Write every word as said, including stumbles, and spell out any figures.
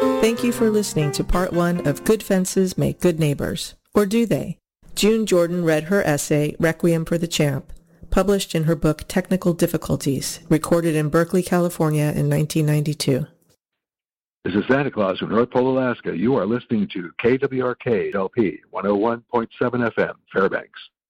Thank you for listening to part one of Good Fences Make Good Neighbors. Or do they? June Jordan read her essay, Requiem for the Champ, published in her book Technical Difficulties, recorded in Berkeley, California in nineteen ninety-two. This is Santa Claus from North Pole, Alaska. You are listening to K W R K L P one oh one point seven F M, Fairbanks.